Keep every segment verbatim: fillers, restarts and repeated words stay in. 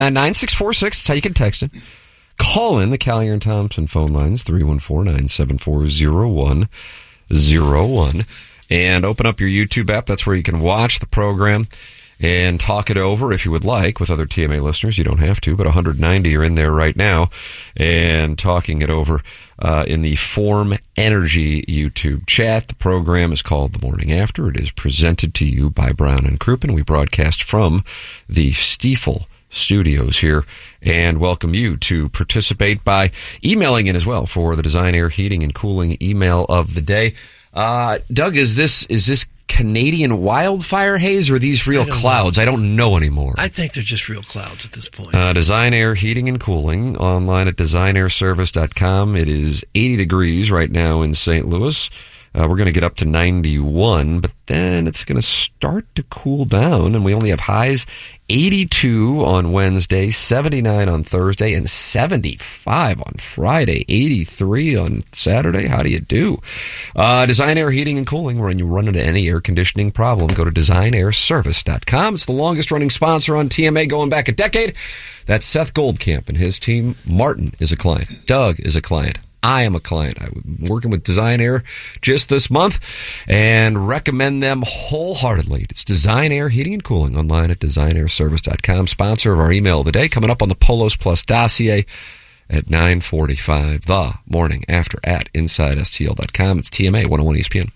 nine six four six, that's how you can text it. Call in the Callier and Thompson phone lines, three one four, nine seven four, zero one zero one. And open up your YouTube app. That's where you can watch the program and talk it over if you would like with other T M A listeners. You don't have to, but one hundred ninety are in there right now and talking it over uh, in the Form Energy YouTube chat. The program is called The Morning After. It is presented to you by Brown and Crouppen. We broadcast from the Stiefel studios here and welcome you to participate by emailing in as well for the Design Air Heating and Cooling email of the day. Uh, Doug, is this is this Canadian wildfire haze or are these real I clouds? Know. I don't know anymore. I think they're just real clouds at this point. Uh, Design Air Heating and Cooling online at design air service dot com. It is eighty degrees right now in Saint Louis. Uh, we're going to get up to ninety-one, but then it's going to start to cool down, and we only have highs eighty-two on Wednesday, seventy-nine on Thursday, and seventy-five on Friday, eighty-three on Saturday. How do you do? Uh, Design Air Heating and Cooling, when you run into any air conditioning problem, go to design air service dot com. It's the longest-running sponsor on T M A going back a decade. That's Seth Goldcamp and his team. Martin is a client. Doug is a client. I am a client. I'm working with Design Air just this month and recommend them wholeheartedly. It's Design Air Heating and Cooling online at design air service dot com. Sponsor of our email of the day. Coming up on the Polos Plus dossier at nine forty-five. The Morning After at inside s t l dot com. It's T M A one oh one E S P N.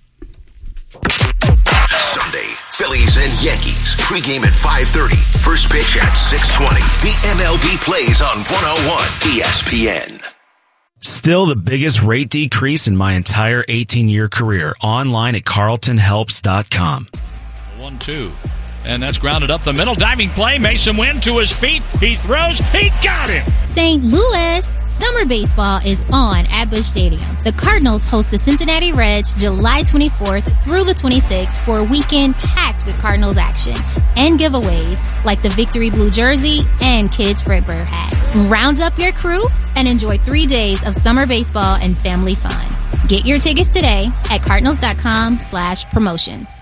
Sunday, Phillies and Yankees. Pregame at five thirty. First pitch at six twenty. The M L B plays on one oh one E S P N. Still the biggest rate decrease in my entire eighteen-year career. Online at carlton helps dot com. one two. And that's grounded up the middle. Diving play. Mason Wynn to his feet. He throws. He got him. Saint Louis. Summer baseball is on at Busch Stadium. The Cardinals host the Cincinnati Reds July twenty-fourth through the twenty-sixth for a weekend packed with Cardinals action and giveaways like the Victory Blue jersey and Kids Fredbear hat. Round up your crew and enjoy three days of summer baseball and family fun. Get your tickets today at cardinals.com slash promotions.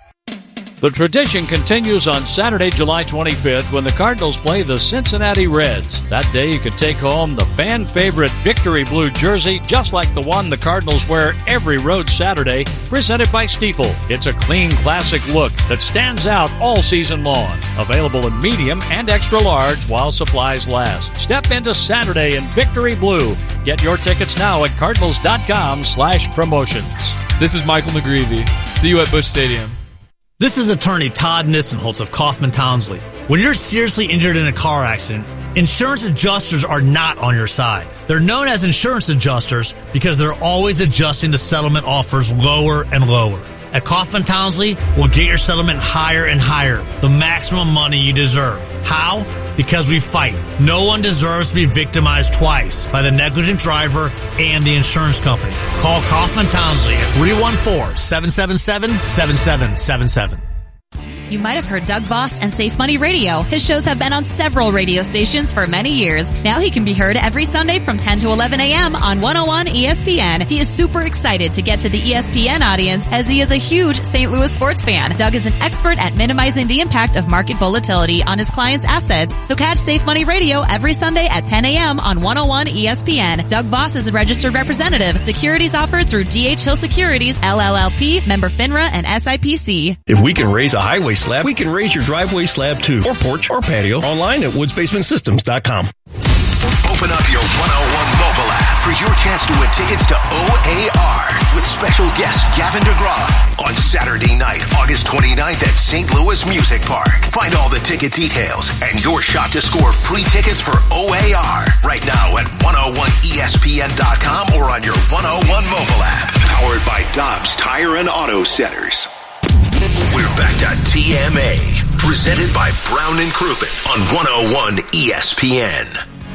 The tradition continues on Saturday, July twenty-fifth, when the Cardinals play the Cincinnati Reds. That day, you can take home the fan favorite Victory Blue jersey, just like the one the Cardinals wear every road Saturday, presented by Stiefel. It's a clean, classic look that stands out all season long. Available in medium and extra large while supplies last. Step into Saturday in Victory Blue. Get your tickets now at cardinals.com slash promotions. This is Michael McGreevy. See you at Busch Stadium. This is attorney Todd Nissenholtz of Kaufman Townsley. When you're seriously injured in a car accident, insurance adjusters are not on your side. They're known as insurance adjusters because they're always adjusting the settlement offers lower and lower. At Kaufman Townsley, we'll get your settlement higher and higher, the maximum money you deserve. How? Because we fight. No one deserves to be victimized twice by the negligent driver and the insurance company. Call Kaufman Townsley at three one four, seven seven seven, seven seven seven seven. You might have heard Doug Voss and Safe Money Radio. His shows have been on several radio stations for many years. Now he can be heard every Sunday from ten to eleven a.m. on one oh one E S P N. He is super excited to get to the E S P N audience as he is a huge Saint Louis sports fan. Doug is an expert at minimizing the impact of market volatility on his clients' assets. So catch Safe Money Radio every Sunday at ten a.m. on one oh one E S P N. Doug Voss is a registered representative. Securities offered through D H Hill Securities, L L L P, member FINRA, and S I P C. If we can raise a highway slab, we can raise your driveway slab too, or porch, or patio, online at woods basement systems dot com. Open up your one oh one mobile app for your chance to win tickets to O A R with special guest Gavin DeGraw on Saturday night, August twenty-ninth at Saint Louis Music Park. Find all the ticket details and your shot to score free tickets for O A R right now at one oh one E S P N dot com or on your one oh one mobile app. Powered by Dobbs Tire and Auto Centers. We're back to T M A, presented by Brown and Crouppen on one oh one E S P N.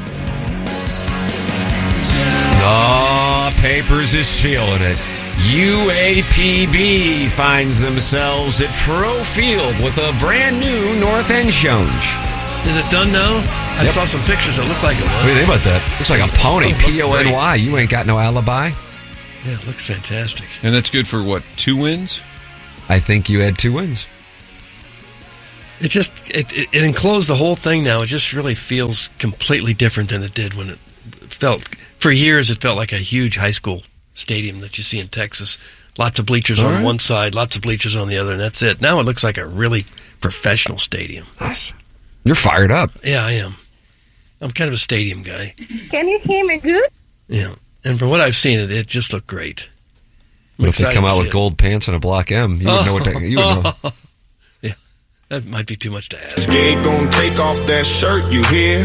Oh, Papers is feeling it. U A P B finds themselves at Faurot Field with a brand new North End Challenge. Is it done now? I Yep. saw some pictures that looked like it was. What do you think about that? Looks like a pony, P O N Y. You ain't got no alibi? Yeah, it looks fantastic. And that's good for, what, two wins? I think you had two wins. It just it, it, it enclosed the whole thing now. It just really feels completely different than it did when it felt. For years, it felt like a huge high school stadium that you see in Texas. Lots of bleachers All on right. one side, lots of bleachers on the other, and that's it. Now it looks like a really professional stadium. Nice. You're fired up. Yeah, I am. I'm kind of a stadium guy. Can you hear me good? Yeah, and from what I've seen, it it just looked great. I'm But if they excited come to out see with it. gold pants and a block M, you would know what they, you would know. Yeah, that might be too much to ask. Skate gonna take off that shirt, you hear?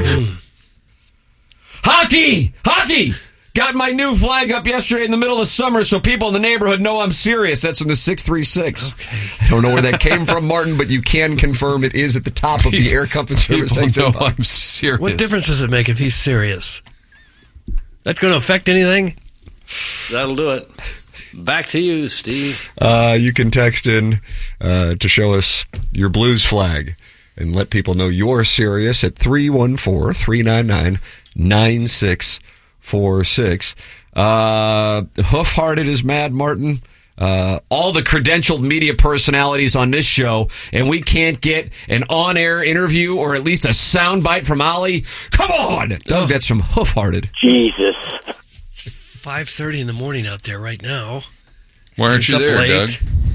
Hockey! Hockey! Got my new flag up yesterday in the middle of summer so people in the neighborhood know I'm serious. That's from the six three six. Okay. I don't know where that came from, Martin, but you can confirm it is at the top of the Air Comfort Service People text know inbox. I'm serious. What difference does it make if he's serious? That's going to affect anything? That'll do it. Back to you, Steve. Uh, you can text in uh, to show us your Blues flag and let people know you're serious at three one four, three nine nine, nine six four six. Uh, Hoof-hearted is mad, Martin. Uh, all the credentialed media personalities on this show, and we can't get an on-air interview or at least a soundbite from Ollie. Come on! Doug, Oh. that's from Hoof-hearted. Jesus. five thirty in the morning out there right now. Why aren't He's you up there, late. Doug?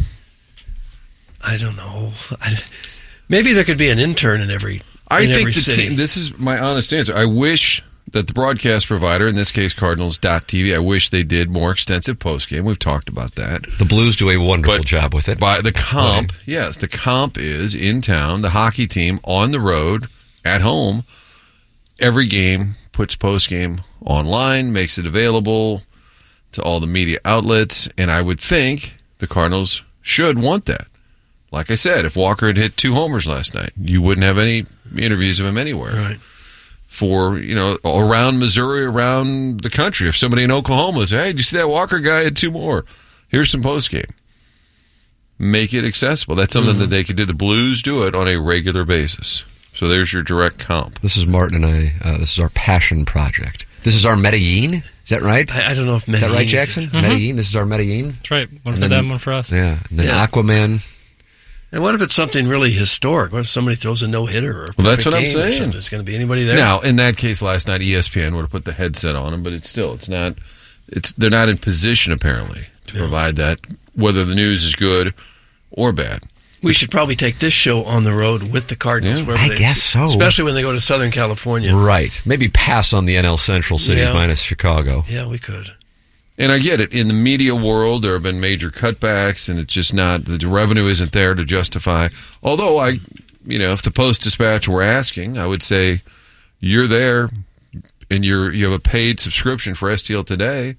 I don't know. I, maybe there could be an intern in every I in think every the city. team, this is my honest answer. I wish that the broadcast provider, in this case Cardinals dot T V, I wish they did more extensive postgame. We've talked about that. The Blues do a wonderful But job with it. By the comp, yes, the comp is in town, the hockey team on the road, at home. Every game puts postgame online, makes it available to all the media outlets, and I would think the Cardinals should want that. Like I said, if Walker had hit two homers last night, you wouldn't have any interviews of him anywhere. Right. For, you know, around Missouri, around the country. If somebody in Oklahoma says, hey, did you see that Walker guy had two more? Here's some postgame. Make it accessible. That's something Mm-hmm. that they could do. The Blues do it on a regular basis. So there's your direct comp. This is Martin and I. Uh, this is our passion project. This is our Medellin. Is that right? I, I don't know if Is that right, Medellin is- Jackson? Mhm. Medellin. This is our Medellin. That's right. One And for then- them, one for us. Yeah. And then Yeah. Aquaman. And what if it's something really historic? What if somebody throws a no-hitter or a Well, that's perfect what I'm game or saying. something? There's going to be anybody there? Now, in that case last night, E S P N would have put the headset on him, but it's still, it's not, it's they're not in position, apparently, to provide that, whether the news is good or bad. We should probably take this show on the road with the Cardinals. Yeah. wherever I they- guess so. Especially when they go to Southern California. Right. Maybe pass on the N L Central cities Yeah. minus Chicago. Yeah, we could. And I get it. In the media world, there have been major cutbacks, and it's just not, the revenue isn't there to justify. Although, I, you know, if the Post-Dispatch were asking, I would say, you're there, and you're you have a paid subscription for S T L Today,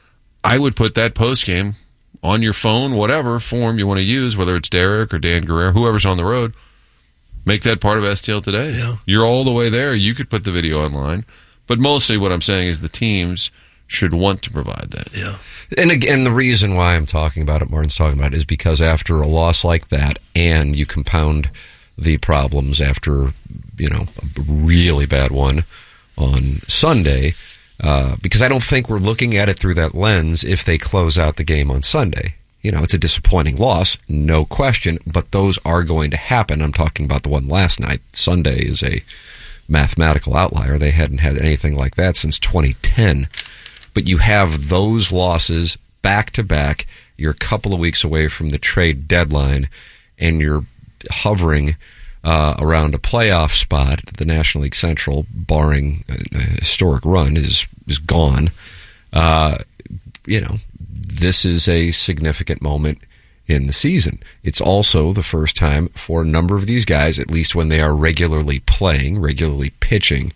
I would put that postgame on your phone, whatever form you want to use, whether it's Derek or Dan Guerrero, whoever's on the road, make that part of S T L Today. Yeah. You're all the way there. You could put the video online. But mostly what I'm saying is the teams should want to provide that. Yeah. And again, the reason why I'm talking about it, Martin's talking about it, is because after a loss like that, and you compound the problems after, you know, a really bad one on Sunday, uh, because I don't think we're looking at it through that lens if they close out the game on Sunday. You know, it's a disappointing loss, no question, but those are going to happen. I'm talking about the one last night. Sunday is a mathematical outlier. They hadn't had anything like that since twenty ten. But you have those losses back to back. You're a couple of weeks away from the trade deadline, and you're hovering uh, around a playoff spot. The National League Central, barring a historic run, is is gone. Uh, you know, this is a significant moment in the season. It's also the first time for a number of these guys, at least when they are regularly playing, regularly pitching,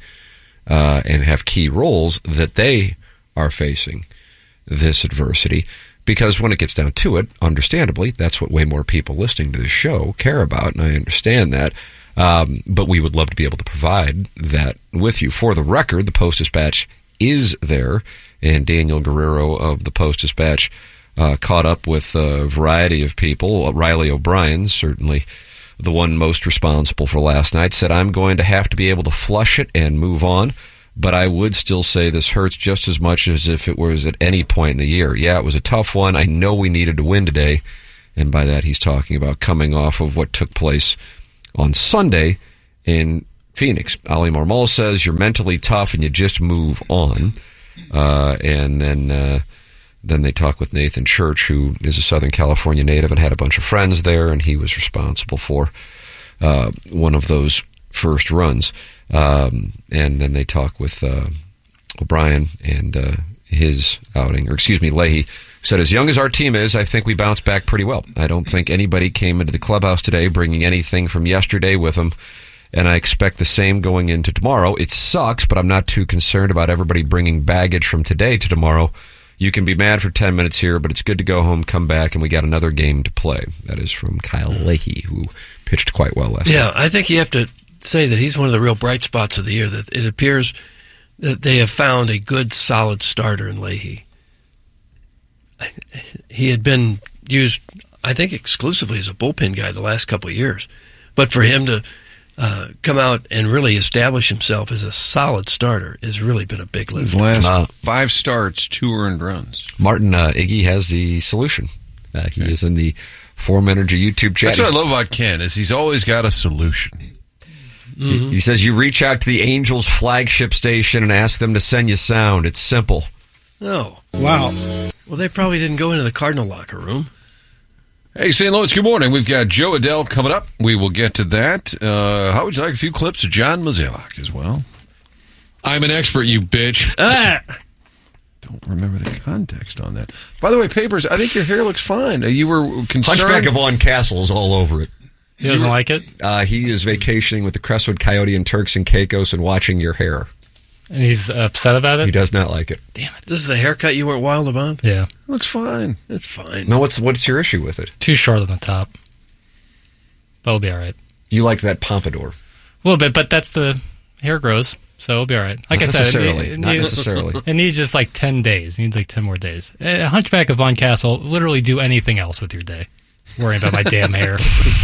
uh, and have key roles, that they are facing this adversity. Because when it gets down to it, understandably, that's what way more people listening to the show care about, and I understand that. Um, but we would love to be able to provide that with you. For the record, the Post-Dispatch is there, and Daniel Guerrero of the Post-Dispatch uh, caught up with a variety of people. Riley O'Brien, certainly the one most responsible for last night, said, I'm going to have to be able to flush it and move on. But I would still say this hurts just as much as if it was at any point in the year. Yeah, it was a tough one. I know we needed to win today. And by that, he's talking about coming off of what took place on Sunday in Phoenix. Ollie Marmol says you're mentally tough and you just move on. Uh, and then uh, then they talk with Nathan Church, who is a Southern California native and had a bunch of friends there, and he was responsible for uh, one of those first runs. Um, and then they talk with uh, O'Brien and uh, his outing, or excuse me, Leahy, who said, as young as our team is, I think we bounced back pretty well. I don't think anybody came into the clubhouse today bringing anything from yesterday with them, and I expect the same going into tomorrow. It sucks, but I'm not too concerned about everybody bringing baggage from today to tomorrow. You can be mad for ten minutes here, but it's good to go home, come back, and we got another game to play. That is from Kyle Leahy, who pitched quite well last yeah, night. Yeah, I think you have to say that he's one of the real bright spots of the year, that it appears that they have found a good, solid starter in Leahy. He had been used, I think, exclusively as a bullpen guy the last couple of years. But for him to uh, come out and really establish himself as a solid starter has really been a big lift. His last Uh, five starts, two earned runs. Martin uh, Iggy has the solution. Uh, he is in the Form Energy YouTube chat. That's what I love about Ken, is he's always got a solution. He, he says you reach out to the Angels flagship station and ask them to send you sound. It's simple. Oh. Wow. Well, they probably didn't go into the Cardinal locker room. Hey, Saint Louis, good morning. We've got Joe Adele coming up. We will get to that. Uh, how would you like a few clips of John Mozeliak as well? I'm an expert, you bitch. Ah! Don't remember the context on that. By the way, Papers, I think your hair looks fine. You were concerned. Hunchback of Von Castle is all over it. He doesn't like it? Uh, he is vacationing with the Crestwood Coyote and Turks and Caicos and watching your hair. And he's upset about it? He does not like it. Damn it. This is the haircut you weren't wild about? Yeah. Looks fine. It's fine. No, what's what's your issue with it? Too short on the top. But it'll be all right. You like that pompadour. A little bit, but that's the hair grows, so it'll be all right. Like Not I said, necessarily. it, it, Not needs, necessarily. It needs just like ten days. It needs like ten more days. A Hunchback of Von Castle, literally do anything else with your day. Worrying about my damn hair.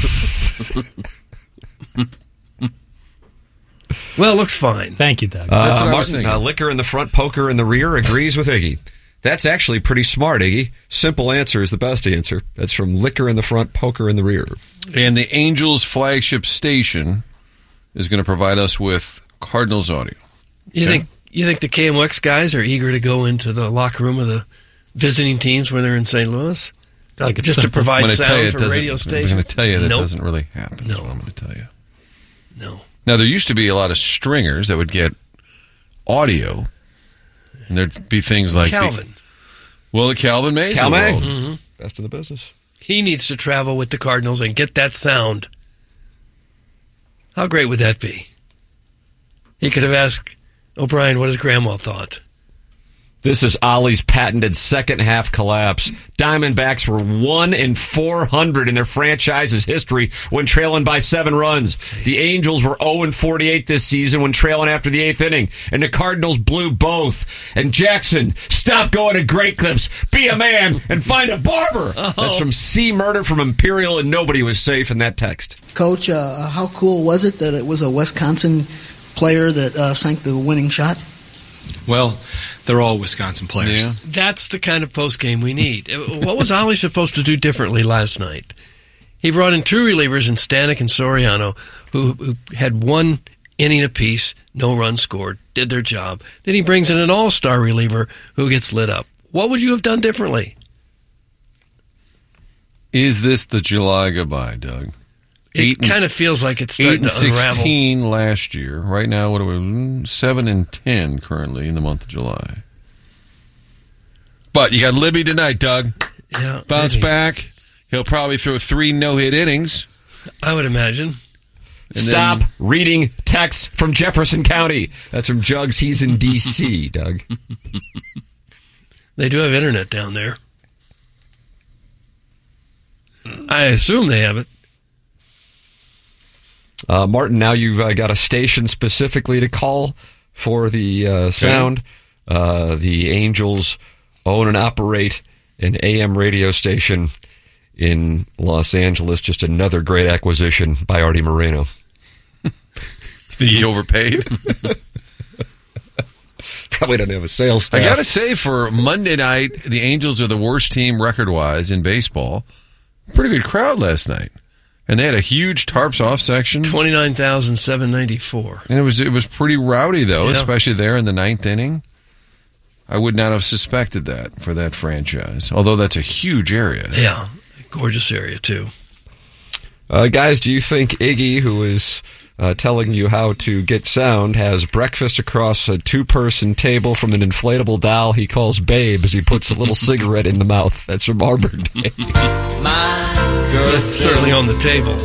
Well, it looks fine. Thank you, Doug. Uh, That's what I was Martin, thinking. uh, liquor in the front, poker in the rear, agrees with Iggy. That's actually pretty smart, Iggy. Simple answer is the best answer. That's from liquor in the front, poker in the rear. And the Angels flagship station is going to provide us with Cardinals audio. You Okay. think you think the K M O X guys are eager to go into the locker room of the visiting teams when they're in Saint Louis? Doug, it's Just to simple. provide I'm gonna tell you sound it for doesn't- radio I'm stations? going to tell you that Nope. doesn't really happen. No. Is what I'm going to tell you. No. Now, there used to be a lot of stringers that would get audio, and there'd be things like Calvin. The, well, the Calvin Mays. Cal of the May. world. Mm-hmm. Best in the business. He needs to travel with the Cardinals and get that sound. How great would that be? He could have asked O'Brien what his grandma thought. This is Ollie's patented second half collapse. Diamondbacks were one in four hundred in their franchise's history when trailing by seven runs. The Angels were oh and forty-eight this season when trailing after the eighth inning. And the Cardinals blew both. And Jackson, stop going to great clips. Be a man and find a barber. Oh. That's from C. Murder from Imperial, and nobody was safe in that text. Coach, uh, how cool was it that it was a Wisconsin player that uh, sank the winning shot? Well, they're all Wisconsin players. Yeah. That's the kind of postgame we need. What was Ollie supposed to do differently last night? He brought in two relievers in Stanek and Soriano, who, who had one inning apiece, no runs scored, did their job. Then he brings in an all-star reliever who gets lit up. What would you have done differently? Is this the July goodbye, Doug? It kind of feels like it's Eight starting and to unravel. sixteen last year. Right now, what are we? mm, Seven and ten currently in the month of July. But you got Libby tonight, Doug. Yeah, Bounce maybe. back. He'll probably throw three no-hit innings. I would imagine. And Stop then- reading texts from Jefferson County. That's from Jugs. He's in D C, Doug. They do have internet down there. I assume they have it. Uh, Martin, now you've uh, got a station specifically to call for the uh, sound. Uh, the Angels own and operate an A M radio station in Los Angeles. Just another great acquisition by Artie Moreno. He overpaid. Probably doesn't have a sales staff. I got to say, for Monday night, the Angels are the worst team record-wise in baseball. Pretty good crowd last night. And they had a huge tarps off section. twenty-nine thousand seven hundred ninety-four. And it was it was pretty rowdy, though, Yeah. especially there in the ninth inning. I would not have suspected that for that franchise, although that's a huge area. Yeah, gorgeous area, too. Uh, guys, do you think Iggy, who is uh, telling you how to get sound, has breakfast across a two-person table from an inflatable doll he calls Babe as he puts a little cigarette in the mouth? That's from Arbor Day. That's certainly on the table.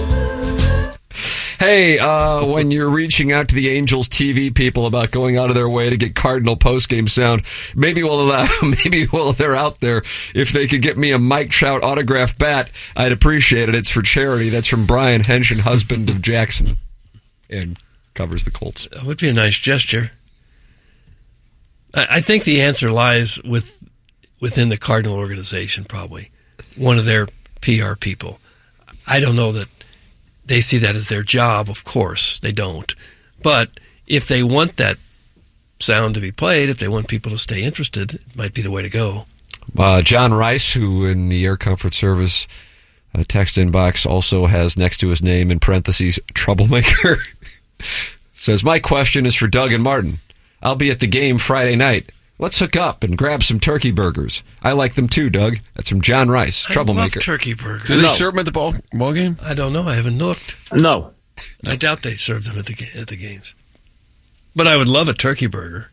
Hey, uh, when you're reaching out to the Angels T V people about going out of their way to get Cardinal postgame sound, maybe while uh, maybe while they're out there, if they could get me a Mike Trout autographed bat, I'd appreciate it. It's for charity. That's from Brian Henshin, husband of Jackson, and covers the Colts. That would be a nice gesture. I, I think the answer lies with within the Cardinal organization, probably. One of their P R people. I don't know that they see that as their job, of course. They don't. But if they want that sound to be played, if they want people to stay interested, it might be the way to go. Uh, John Rice, who in the Air Comfort Service uh, text inbox also has next to his name in parentheses, troublemaker, says, my question is for Doug and Martin. I'll be at the game Friday night. Let's hook up and grab some turkey burgers. I like them too, Doug. That's from John Rice, troublemaker. I love turkey burgers. Do they serve them at the ball, ball game? I don't know. I haven't looked. No. I doubt they serve them at the ga- at the games. But I would love a turkey burger.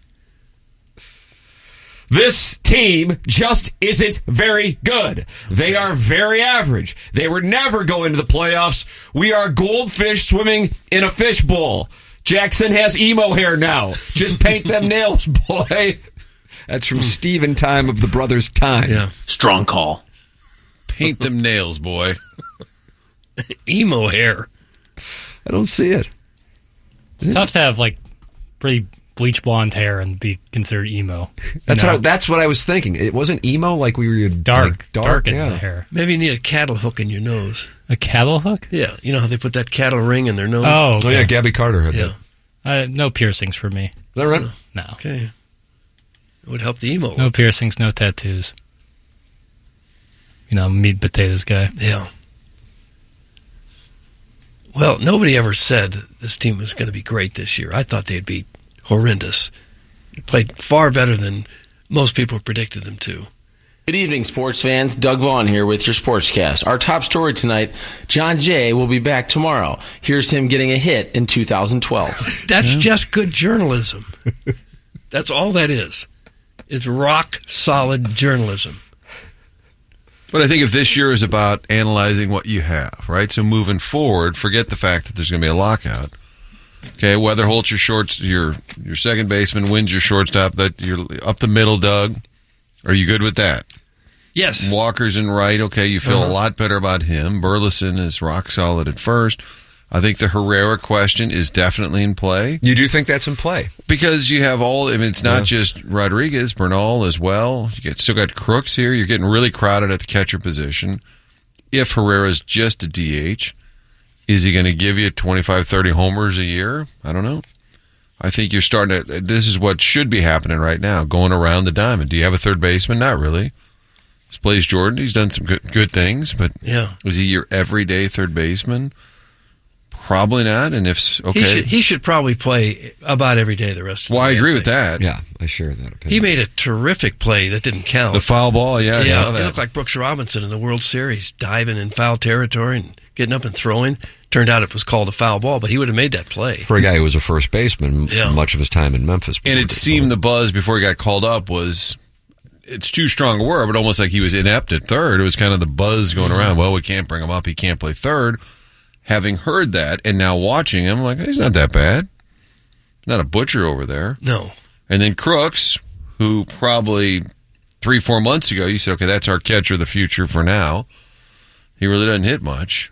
This team just isn't very good. They are very average. They were never going to the playoffs. We are goldfish swimming in a fishbowl. Jackson has emo hair now. Just paint them nails, boy. That's from Steven Time of the Brothers Time. Yeah. Strong call. Paint them nails, boy. Emo hair. I don't see it. It's tough to have like pretty bleach blonde hair and be considered emo. That's know? what I, that's what I was thinking. It wasn't emo like we were Dark, like, dark, dark in yeah. the hair. Maybe you need a cattle hook in your nose. A cattle hook? Yeah. You know how they put that cattle ring in their nose? Oh, okay. Oh yeah, Gabby Carter had Yeah. that. Uh, no piercings for me. Is that right? No. Okay. It would help the emo. No piercings, no tattoos. You know, meat and potatoes guy. Yeah. Well, nobody ever said this team was going to be great this year. I thought they'd be horrendous. They played far better than most people predicted them to. Good evening, sports fans. Doug Vaughn here with your Sportscast. Our top story tonight, John Jay will be back tomorrow. Here's him getting a hit in two thousand twelve. That's just good journalism. That's all that is. It's rock solid journalism. But I think if this year is about analyzing what you have, right? So moving forward, forget the fact that there's going to be a lockout. Okay, Weatherholt's your shorts, your your second baseman, wins your shortstop. That you're up the middle, Doug. Are you good with that? Yes. Walker's in right. Okay, you feel Uh-huh. a lot better about him. Burleson is rock solid at first. I think the Herrera question is definitely in play. You do think that's in play? Because you have all, I mean, it's not Yeah. just Rodriguez, Bernal as well. You get, still got Crooks here. You're getting really crowded at the catcher position. If Herrera's just a D H, is he going to give you twenty-five, thirty homers a year? I don't know. I think you're starting to, this is what should be happening right now, going around the diamond. Do you have a third baseman? Not really. This plays Jordan. He's done some good, good things, but Yeah. is he your everyday third baseman? Probably not. And if, okay. He should, he should probably play about every day the rest of well, the I day, agree think. with that. Yeah, I share that opinion. He made a terrific play that didn't count. The foul ball, yeah, I yeah, saw He that. looked like Brooks Robinson in the World Series, diving in foul territory and getting up and throwing. Turned out it was called a foul ball, but he would have made that play. For a guy who was a first baseman Yeah. much of his time in Memphis. And it seemed the buzz before he got called up was, it's too strong a word, but almost like he was inept at third. It was kind of the buzz going around. Well, we can't bring him up. He can't play third. Having heard that and now watching him, like, he's not that bad. Not a butcher over there. No. And then Crooks, who probably three, four months ago, you said, okay, that's our catcher of the future for now. He really doesn't hit much.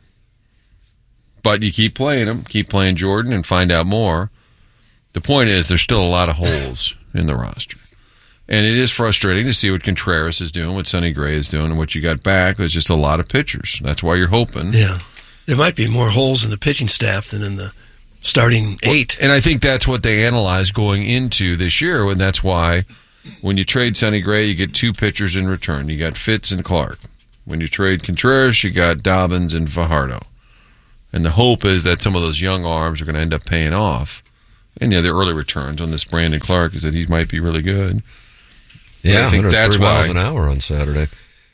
But you keep playing him, keep playing Jordan, and find out more. The point is, there's still a lot of holes in the roster. And it is frustrating to see what Contreras is doing, what Sonny Gray is doing, and what you got back was just a lot of pitchers. That's why you're hoping. Yeah. There might be more holes in the pitching staff than in the starting eight. And I think that's what they analyzed going into this year, and that's why when you trade Sonny Gray, you get two pitchers in return. You got Fitz and Clark. When you trade Contreras, you got Dobbins and Fajardo. And the hope is that some of those young arms are going to end up paying off. And yeah, the early returns on this Brandon Clark is that he might be really good. But Yeah, I think that's why miles an hour on Saturday.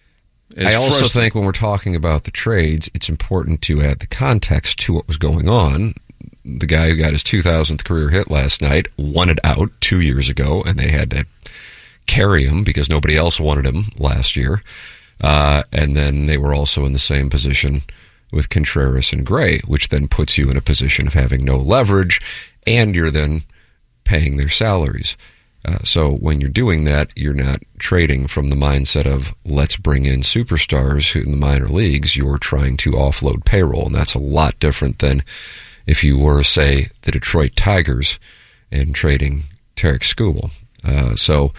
I also frust- think when we're talking about the trades, it's important to add the context to what was going on. The guy who got his two thousandth career hit last night wanted out two years ago, and they had to carry him because nobody else wanted him last year. Uh, and then they were also in the same position with Contreras and Gray, which then puts you in a position of having no leverage, and you're then paying their salaries. Uh, so when you're doing that, you're not trading from the mindset of let's bring in superstars in the minor leagues. You're trying to offload payroll, and that's a lot different than if you were, say, the Detroit Tigers and trading Tarek Skubal. Uh, so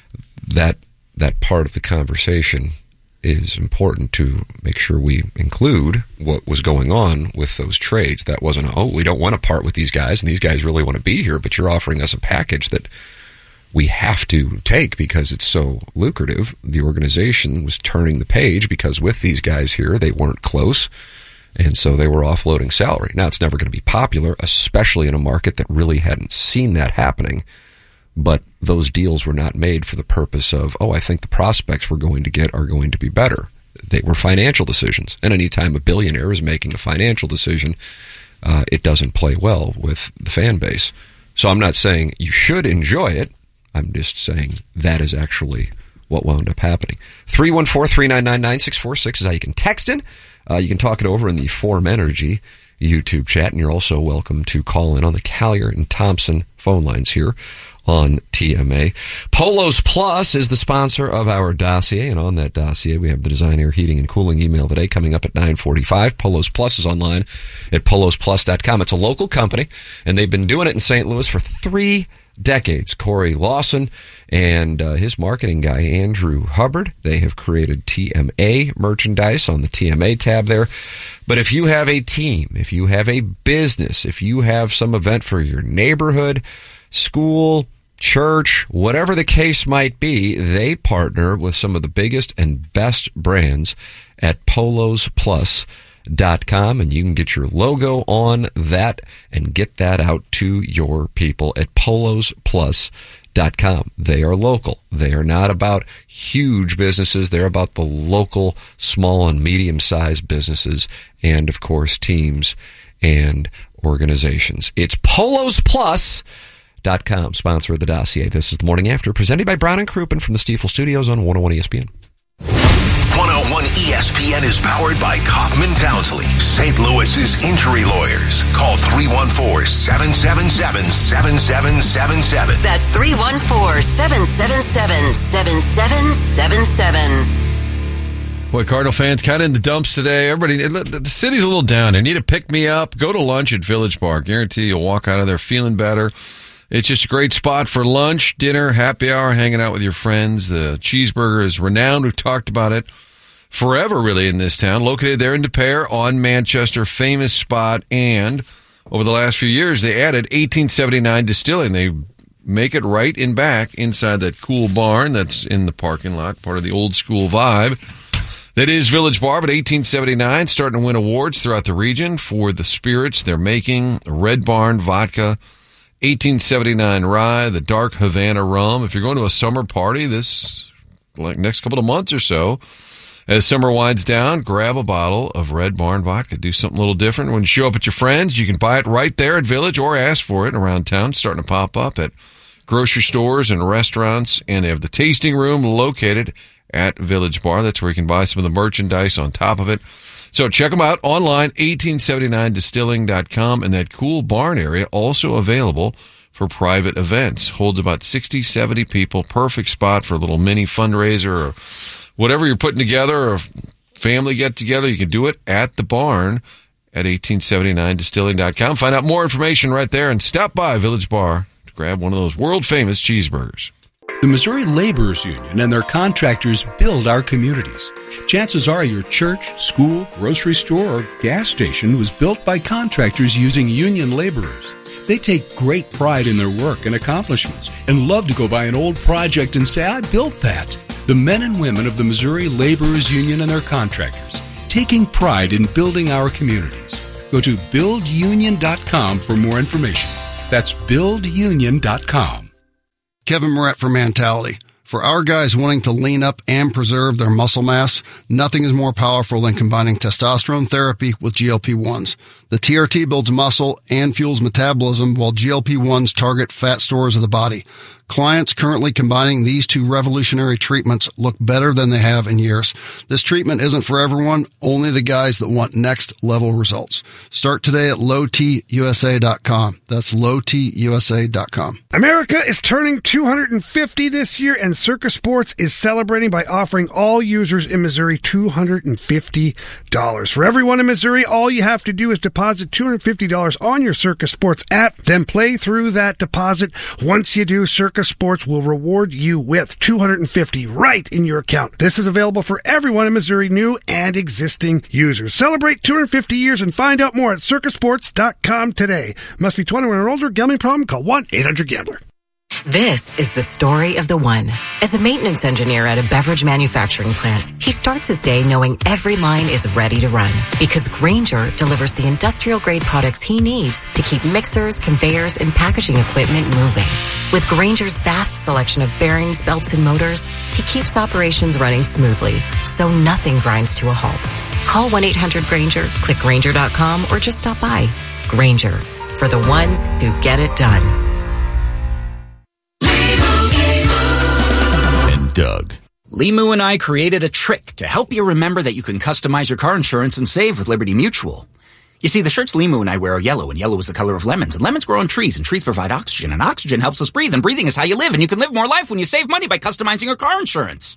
that that part of the conversation is important to make sure we include what was going on with those trades. That wasn't, a, oh, we don't want to part with these guys, and these guys really want to be here, but you're offering us a package that we have to take because it's so lucrative. The organization was turning the page because with these guys here, they weren't close, and so they were offloading salary. Now, it's never going to be popular, especially in a market that really hadn't seen that happening, but those deals were not made for the purpose of, oh, I think the prospects we're going to get are going to be better. They were financial decisions, and anytime a billionaire is making a financial decision, uh, it doesn't play well with the fan base. So I'm not saying you should enjoy it. I'm just saying that is actually what wound up happening. three one four, three nine nine, nine six four six is how you can text in. Uh, you can talk it over in the Form Energy YouTube chat, and you're also welcome to call in on the Collier and Thompson phone lines here on T M A. Polos Plus is the sponsor of our dossier, and on that dossier we have the Design Air Heating and Cooling email today coming up at nine forty-five. Polos Plus is online at polos plus dot com. It's a local company, and they've been doing it in Saint Louis for three decades. Corey Lawson and uh, his marketing guy, Andrew Hubbard, they have created T M A merchandise on the T M A tab there. But if you have a team, if you have a business, if you have some event for your neighborhood, school, church, whatever the case might be, they partner with some of the biggest and best brands at polos plus dot com, and you can get your logo on that and get that out to your people at polos plus dot com. They are local. They are not about huge businesses. They're about the local small and medium-sized businesses and, of course, teams and organizations. It's polos plus dot com, sponsor of the dossier. This is The Morning After, presented by Brown and Crouppen from the Stiefel Studios on one oh one E S P N. one oh one E S P N is powered by Kaufman Townsley, Saint Louis's injury lawyers. Call three one four, seven seven seven, seven seven seven seven. That's three one four, seven seven seven, seven seven seven seven. Boy, Cardinal fans kind of in the dumps today. Everybody, the city's a little down. They need to pick me up. Go to lunch at Village Bar. Guarantee you'll walk out of there feeling better. It's just a great spot for lunch, dinner, happy hour, hanging out with your friends. The cheeseburger is renowned. We've talked about it forever, really, in this town. Located there in De Pere on Manchester, famous spot. And over the last few years, they added eighteen seventy-nine Distilling. They make it right in back inside that cool barn that's in the parking lot, part of the old school vibe. That is Village Bar, but eighteen seventy-nine, starting to win awards throughout the region for the spirits they're making. Red Barn Vodka, eighteen seventy-nine Rye, the Dark Havana Rum. If you're going to a summer party this like next couple of months or so, as summer winds down, grab a bottle of Red Barn Vodka. Do something a little different. When you show up at your friends, you can buy it right there at Village or ask for it around town. It's starting to pop up at grocery stores and restaurants, and they have the tasting room located at Village Bar. That's where you can buy some of the merchandise on top of it. So check them out online, eighteen seventy-nine distilling dot com, and that cool barn area also available for private events. Holds about sixty, seventy people. Perfect spot for a little mini fundraiser or whatever you're putting together or family get together. You can do it at the barn at eighteen seventy-nine distilling dot com. Find out more information right there and stop by Village Bar to grab one of those world famous cheeseburgers. The Missouri Laborers Union and their contractors build our communities. Chances are your church, school, grocery store, or gas station was built by contractors using union laborers. They take great pride in their work and accomplishments and love to go by an old project and say, I built that. The men and women of the Missouri Laborers Union and their contractors, taking pride in building our communities. Go to build union dot com for more information. That's build union dot com. Kevin Moret for Mentality. For our guys wanting to lean up and preserve their muscle mass, nothing is more powerful than combining testosterone therapy with G L P ones. The T R T builds muscle and fuels metabolism, while G L P ones target fat stores of the body. Clients currently combining these two revolutionary treatments look better than they have in years. This treatment isn't for everyone, only the guys that want next level results. Start today at low t u s a dot com. That's low t u s a dot com. America is turning two hundred fifty this year, and Circus Sports is celebrating by offering all users in Missouri two hundred fifty dollars. For everyone in Missouri, all you have to do is deposit two hundred fifty dollars on your Circus Sports app, then play through that deposit. Once you do, Circus Sports will reward you with two hundred fifty dollars right in your account. This is available for everyone in Missouri, new and existing users. Celebrate two hundred fifty years and find out more at circus sports dot com today. Must be twenty-one or older. Gambling problem? Call one eight hundred gambler. This is the story of the one. As a maintenance engineer at a beverage manufacturing plant, he starts his day knowing every line is ready to run because Grainger delivers the industrial-grade products he needs to keep mixers, conveyors, and packaging equipment moving. With Grainger's vast selection of bearings, belts, and motors, he keeps operations running smoothly, so nothing grinds to a halt. Call one eight hundred Grainger, click Grainger dot com, or just stop by. Grainger, for the ones who get it done. Doug. Limu and I created a trick to help you remember that you can customize your car insurance and save with Liberty Mutual. You see, the shirts Limu and I wear are yellow, and yellow is the color of lemons, and lemons grow on trees, and trees provide oxygen, and oxygen helps us breathe, and breathing is how you live, and you can live more life when you save money by customizing your car insurance.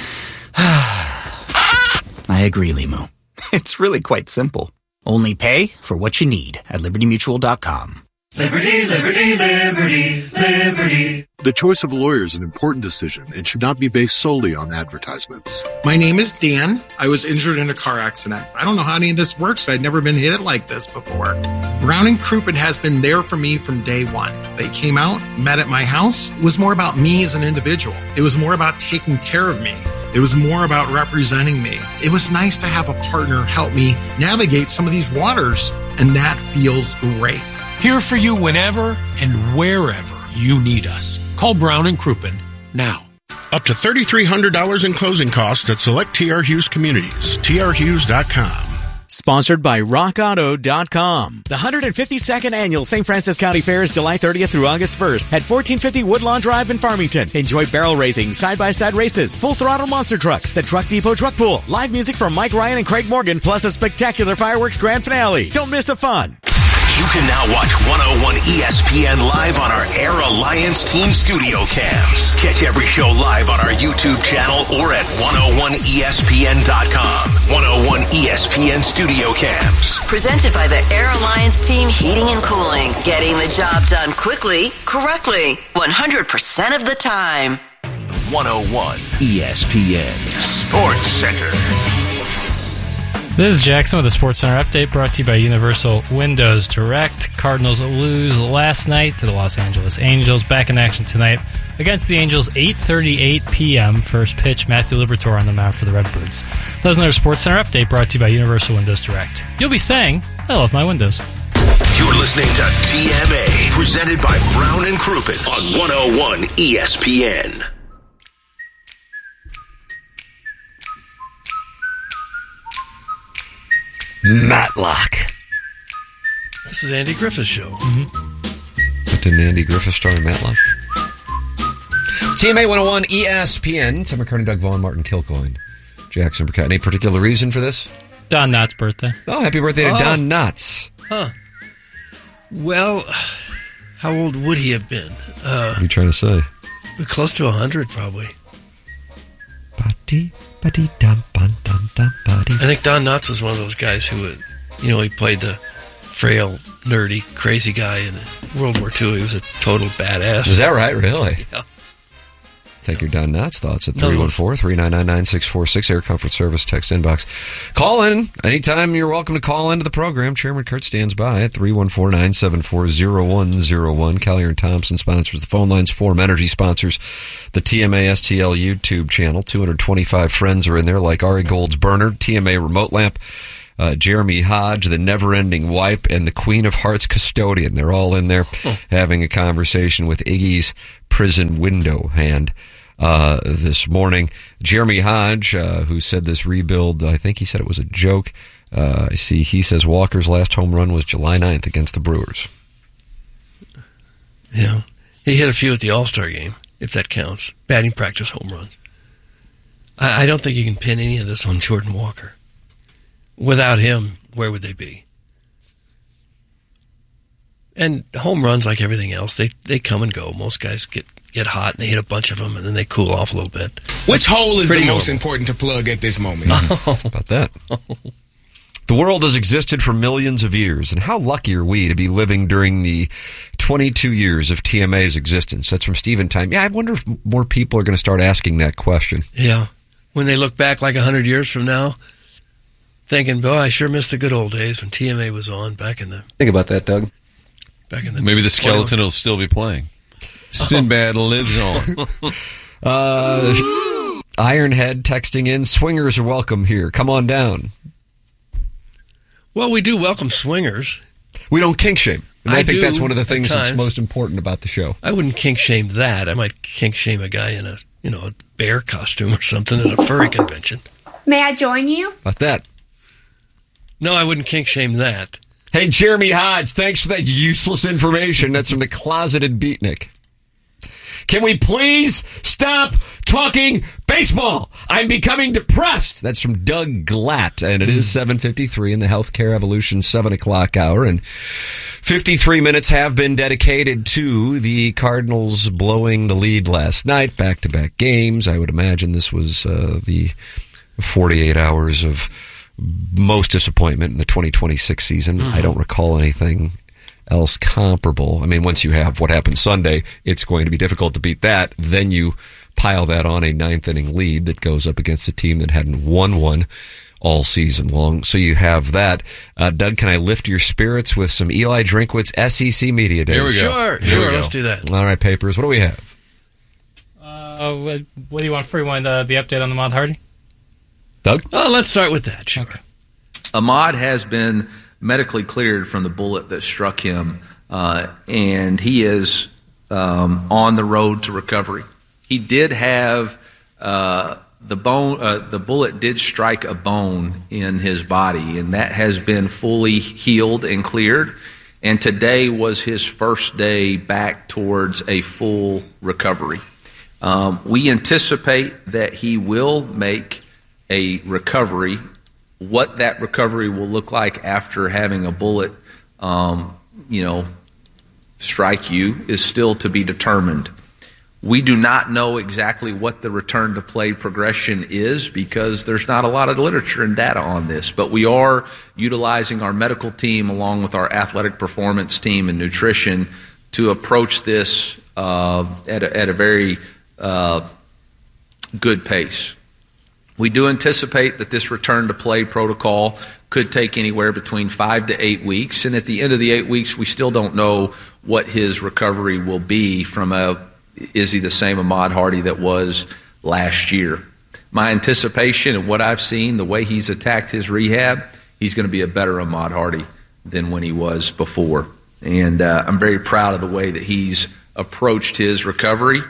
I agree, Limu. It's really quite simple. Only pay for what you need at liberty mutual dot com. Liberty, liberty, liberty, liberty. The choice of a lawyer is an important decision and should not be based solely on advertisements. My name is Dan. I was injured in a car accident. I don't know how any of this works. I'd never been hit like this before. Brown and Crouppen has been there for me from day one. They came out, met at my house. It was more about me as an individual. It was more about taking care of me. It was more about representing me. It was nice to have a partner help me navigate some of these waters, and that feels great. Here for you whenever and wherever you need us. Call Brown and Crouppen now. Up to three thousand three hundred dollars in closing costs at select T R Hughes communities. T R Hughes dot com. Sponsored by rock auto dot com. The one hundred fifty-second annual Saint Francis County Fair is July thirtieth through August first at fourteen fifty Woodlawn Drive in Farmington. Enjoy barrel racing, side-by-side races, full throttle monster trucks, the Truck Depot Truck Pool, live music from Mike Ryan and Craig Morgan, plus a spectacular fireworks grand finale. Don't miss the fun. You can now watch one oh one E S P N live on our Air Alliance Team Studio Cams. Catch every show live on our YouTube channel or at one oh one E S P N dot com. one oh one E S P N Studio Cams. Presented by the Air Alliance Team Heating and Cooling. Getting the job done quickly, correctly, one hundred percent of the time. one oh one E S P N Sports Center. This is Jackson with the Sports Center update brought to you by Universal Windows Direct. Cardinals lose last night to the Los Angeles Angels. Back in action tonight against the Angels, eight thirty-eight p.m. First pitch, Matthew Liberatore on the mound for the Redbirds. That was another Sports Center update brought to you by Universal Windows Direct. You'll be saying, I love my windows. You're listening to T M A, presented by Brown and Crouppen on one oh one E S P N. Matlock. This is Andy Griffith's show. Mm-hmm. But didn't Andy Griffith star in Matlock? It's T M A one oh one E S P N. Tim McCartney, Doug Vaughn, Martin Kilcoyne, Jackson Burkett. Any particular reason for this? Don Knotts' birthday. Oh, happy birthday to Oh. Don Knotts. Huh. Well, how old would he have been? Uh, What are you trying to say? close to one hundred, probably. Ba-dee, ba-dee, dum, bum, dum, dum, ba-dee. I think Don Knotts was one of those guys who would, you know, he played the frail, nerdy, crazy guy in World War Two. He was a total badass. Is that right? Really? Yeah. Take your Don Knotts thoughts at No, three one four, three nine nine, nine six four six, Air Comfort Service, text inbox. Call in. Anytime you're welcome to call into the program. Chairman Kurt stands by at three one four, nine seven four, zero one zero one. Collier and Thompson sponsors the phone lines. Forum Energy sponsors the T M A S T L YouTube channel. two hundred twenty-five friends are in there, like Ari Gold's burner, T M A remote lamp. uh, Jeremy Hodge, the never-ending wipe, and the Queen of Hearts custodian. They're all in there oh. having a conversation with Iggy's prison window hand uh, this morning. Jeremy Hodge, uh, who said this rebuild, I think he said it was a joke. Uh, I see he says Walker's last home run was July ninth against the Brewers. Yeah. He hit a few at the All-Star game, if that counts. Batting practice home runs. I, I don't think you can pin any of this on Jordan Walker. Without him, where would they be? And home runs, like everything else, they, they come and go. Most guys get, get hot, and they hit a bunch of them, and then they cool off a little bit. Which hole is Pretty the most normal. important to plug at this moment? Oh. About that. The world has existed for millions of years, and how lucky are we to be living during the twenty-two years of T M A's existence? That's from Stephen Time. Yeah, I wonder if more people are going to start asking that question. Yeah. When they look back like one hundred years from now, thinking, boy, I sure missed the good old days when T M A was on back in the... Think about that, Doug. Back in the Maybe the skeleton will still be playing. Sinbad oh. lives on. uh, Ironhead texting in, swingers are welcome here. Come on down. Well, we do welcome swingers. We don't kink shame. And I, I think do, that's one of the things times. that's most important about the show. I wouldn't kink shame that. I might kink shame a guy in a, you know, a bear costume or something at a furry convention. May I join you? About that. No, I wouldn't kink shame that. Hey, Jeremy Hodge, thanks for that useless information. That's from the Closeted Beatnik. Can we please stop talking baseball? I'm becoming depressed. That's from Doug Glatt, and it is seven fifty-three in the Healthcare Evolution seven o'clock hour, and fifty-three minutes have been dedicated to the Cardinals blowing the lead last night, back-to-back games. I would imagine this was uh, the forty-eight hours of most disappointment in the twenty twenty-six season. Mm-hmm. I don't recall anything else comparable. I mean, once you have what happened Sunday, it's going to be difficult to beat that. Then you pile that on a ninth inning lead that goes up against a team that hadn't won one all season long. So you have that. Uh, Doug, can I lift your spirits with some Eli Drinkwitz S E C Media Days? Here we go. Sure, Here sure, we let's do that. All right, Papers, what do we have? Uh, what, what do you want for? You want uh, the update on the Ahmad Hardy? Doug? Oh, let's start with that, sure. Okay. Ahmad has been medically cleared from the bullet that struck him, uh, and he is um, on the road to recovery. He did have uh, the bone, uh, the bullet did strike a bone in his body, and that has been fully healed and cleared. And today was his first day back towards a full recovery. Um, we anticipate that he will make a recovery. What that recovery will look like after having a bullet, um, you know, strike you is still to be determined. We do not know exactly what the return to play progression is because there's not a lot of literature and data on this, but we are utilizing our medical team along with our athletic performance team and nutrition to approach this uh, at, a, at a very uh, good pace. We do anticipate that this return to play protocol could take anywhere between five to eight weeks. And at the end of the eight weeks, we still don't know what his recovery will be from a, is he the same Ahmad Hardy that was last year? My anticipation and what I've seen, the way he's attacked his rehab, he's going to be a better Ahmad Hardy than when he was before. And uh, I'm very proud of the way that he's approached his recovery.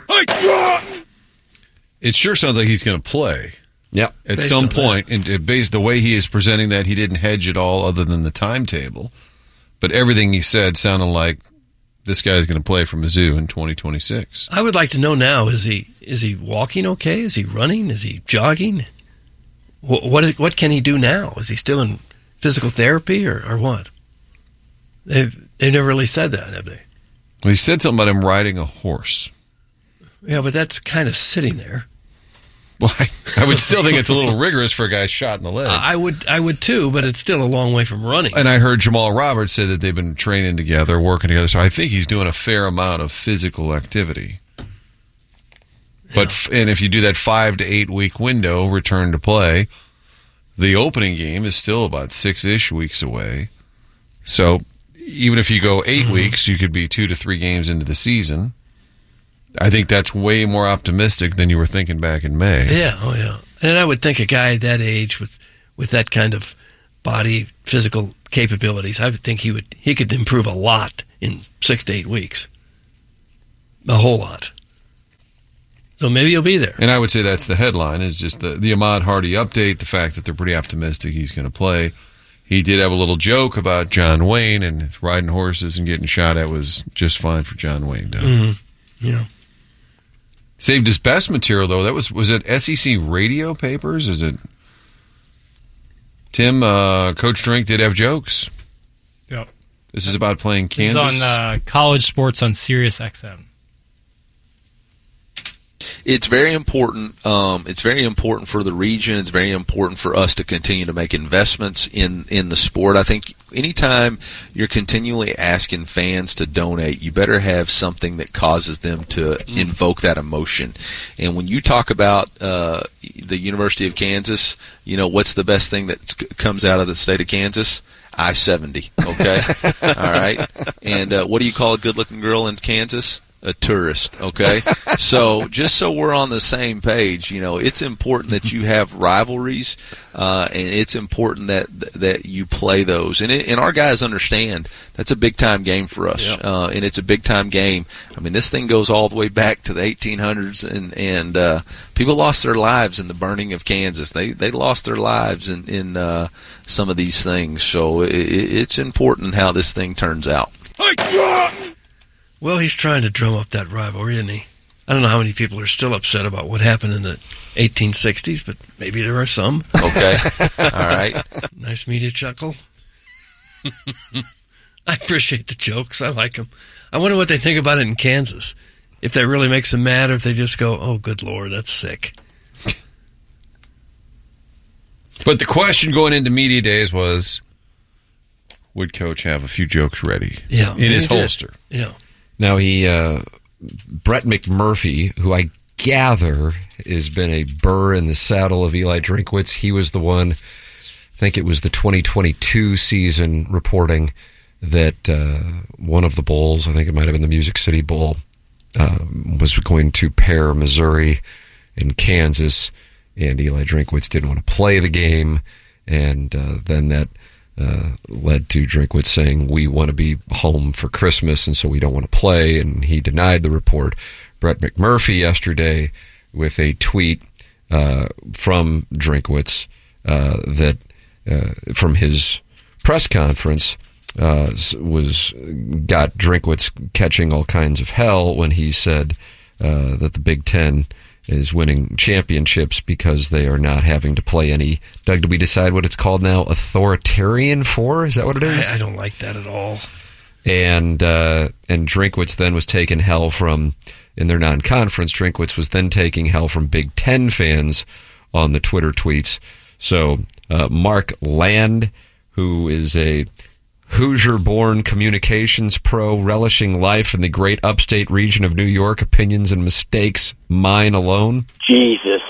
It sure sounds like he's going to play. Yeah, at based some point, and uh, based the way he is presenting that, he didn't hedge at all, other than the timetable. But everything he said sounded like this guy is going to play for Mizzou in twenty twenty-six. I would like to know now: is he is he walking okay? Is he running? Is he jogging? What what, what can he do now? Is he still in physical therapy or, or what? They've they've never really said that, have they? Well, he said something about him riding a horse. Yeah, but that's kind of sitting there. Well, I, I would still think it's a little rigorous for a guy shot in the leg. Uh, I would, I would too, but it's still a long way from running. And I heard Jamal Roberts say that they've been training together, working together. So I think he's doing a fair amount of physical activity. But yeah. And if you do that five to eight week window, return to play, the opening game is still about six ish weeks away. So even if you go eight mm-hmm. weeks, you could be two to three games into the season. I think that's way more optimistic than you were thinking back in May. Yeah, oh yeah. And I would think a guy that age with with that kind of body, physical capabilities, I would think he would he could improve a lot in six to eight weeks. A whole lot. So maybe he'll be there. And I would say that's the headline, is just the, the Ahmad Hardy update, the fact that they're pretty optimistic he's going to play. He did have a little joke about John Wayne, and riding horses and getting shot at was just fine for John Wayne. Mm-hmm. Yeah. Saved his best material, though. That was, was it S E C radio papers? Is it... Tim, uh, Coach Drink did have jokes. Yep. This is about playing This Kansas. is on uh, college sports on Sirius X M. It's very important. Um, it's very important for the region. It's very important for us to continue to make investments in, in the sport. I think anytime you're continually asking fans to donate, you better have something that causes them to mm. invoke that emotion. And when you talk about uh, the University of Kansas, you know, what's the best thing that comes out of the state of Kansas? I seventy, okay? All right? And uh, what do you call a good-looking girl in Kansas? A tourist, okay? So just so we're on the same page, you know, it's important that you have rivalries, uh, and it's important that that you play those. And, it, and our guys understand that's a big-time game for us, yep. uh, and it's a big-time game. I mean, this thing goes all the way back to the eighteen hundreds, and, and uh, people lost their lives in the burning of Kansas. They they lost their lives in, in uh, some of these things. So it, it's important how this thing turns out. Well, he's trying to drum up that rivalry, isn't he? I don't know how many people are still upset about what happened in the eighteen sixties, but maybe there are some. Okay. All right. Nice media chuckle. I appreciate the jokes. I like them. I wonder what they think about it in Kansas. If that really makes them mad, or if they just go, oh, good Lord, that's sick. But the question going into media days was, would Coach have a few jokes ready yeah, in his holster? Did. Yeah. Now, he, uh, Brett McMurphy, who I gather has been a burr in the saddle of Eli Drinkwitz, he was the one, I think it was the twenty twenty-two season, reporting that uh, one of the bowls, I think it might have been the Music City Bowl, uh, was going to pair Missouri and Kansas, and Eli Drinkwitz didn't want to play the game, and uh, then that Uh, led to Drinkwitz saying, we want to be home for Christmas, and so we don't want to play, and he denied the report. Brett McMurphy yesterday with a tweet uh, from Drinkwitz uh, that uh, from his press conference uh, was got Drinkwitz catching all kinds of hell when he said uh, that the Big Ten is winning championships because they are not having to play any, Doug, did we decide what it's called now? Authoritarian four? Is that what it is? I, I don't like that at all. And uh, and Drinkwitz then was taking hell from, in their non-conference, Drinkwitz was then taking hell from Big Ten fans on the Twitter tweets. So uh, Mark Land, who is a Hoosier-born communications pro, relishing life in the great upstate region of New York, opinions and mistakes, mine alone. Jesus.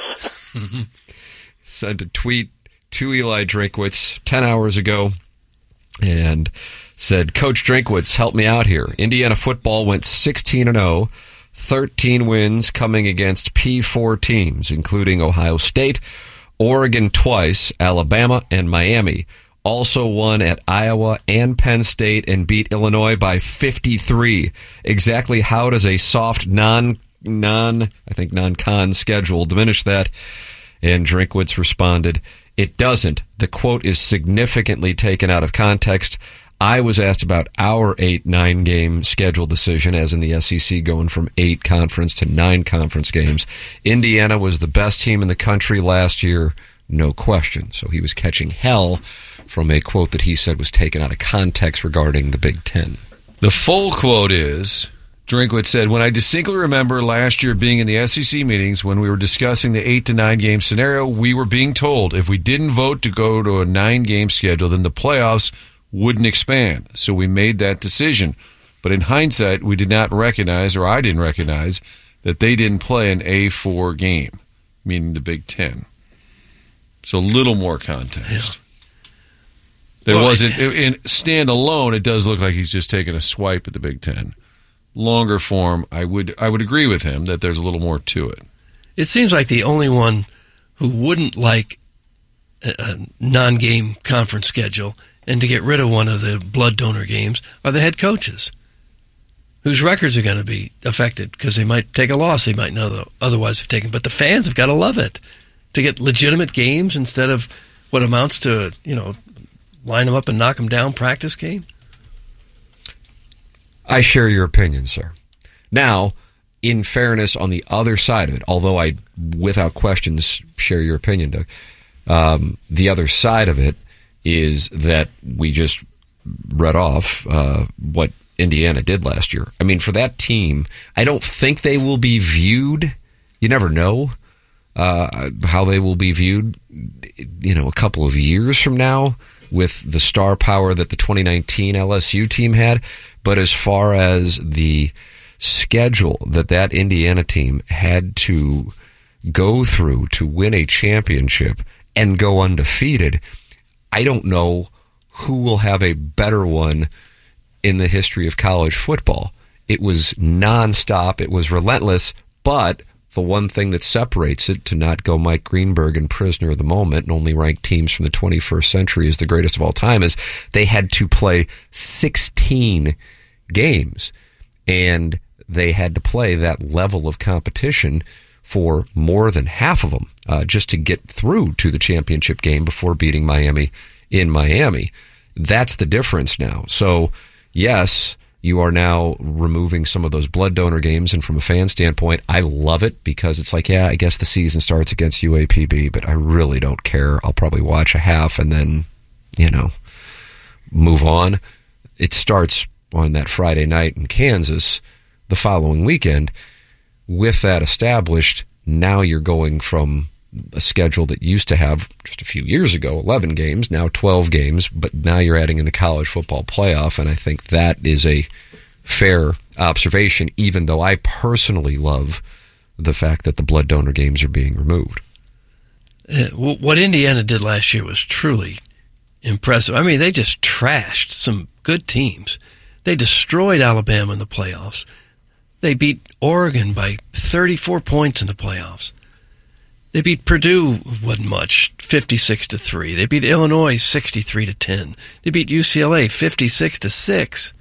Sent a tweet to Eli Drinkwitz ten hours ago and said, Coach Drinkwitz, help me out here. Indiana football went sixteen and oh, thirteen wins coming against P four teams, including Ohio State, Oregon twice, Alabama, and Miami. Also won at Iowa and Penn State and beat Illinois by fifty-three. Exactly how does a soft non, non, I think non-con schedule diminish that? And Drinkwitz responded, it doesn't. The quote is significantly taken out of context. I was asked about our eight, nine game schedule decision, as in the S E C going from eight conference to nine conference games. Indiana was the best team in the country last year, no question. So he was catching hell from a quote that he said was taken out of context regarding the Big Ten. The full quote is, Drinkwitz said, when I distinctly remember last year being in the S E C meetings when we were discussing the eight to nine game scenario, we were being told if we didn't vote to go to a nine game schedule, then the playoffs wouldn't expand. So we made that decision. But in hindsight, we did not recognize, or I didn't recognize, that they didn't play an A four game, meaning the Big Ten. So a little more context. Yeah. There well, wasn't, in standalone, it does look like he's just taking a swipe at the Big Ten. Longer form, I would I would agree with him that there's a little more to it. It seems like the only one who wouldn't like a, a non-game conference schedule and to get rid of one of the blood donor games are the head coaches, whose records are going to be affected because they might take a loss they might not otherwise have taken. But the fans have got to love it to get legitimate games instead of what amounts to, you know, line them up and knock them down practice game. I share your opinion, sir. Now, in fairness, on the other side of it, although I, without questions, share your opinion, Doug, um, the other side of it is that we just read off uh, what Indiana did last year. I mean, for that team, I don't think they will be viewed. You never know uh, how they will be viewed, you know, a couple of years from now with the star power that the twenty nineteen L S U team had. But as far as the schedule that that Indiana team had to go through to win a championship and go undefeated, I don't know who will have a better one in the history of college football. It was nonstop. It was relentless. But the one thing that separates it, to not go Mike Greenberg and prisoner of the moment and only rank teams from the twenty-first century as the greatest of all time, is they had to play sixteen games. And they had to play that level of competition for more than half of them uh, just to get through to the championship game before beating Miami in Miami. That's the difference now. So, yes, you are now removing some of those blood donor games, and from a fan standpoint, I love it because it's like, yeah, I guess the season starts against U A P B, but I really don't care. I'll probably watch a half and then, you know, move on. It starts on that Friday night in Kansas the following weekend. With that established, now you're going from a schedule that used to have just a few years ago eleven games, now twelve games, but now you're adding in the college football playoff, and I think that is a fair observation, even though I personally love the fact that the blood donor games are being removed. Uh, what Indiana did last year was truly impressive. I mean, they just trashed some good teams. They destroyed Alabama in the playoffs. They beat Oregon by thirty-four points in the playoffs. They beat Purdue, wasn't much, fifty-six to three. They beat Illinois sixty-three to ten. They beat U C L A fifty-six to six.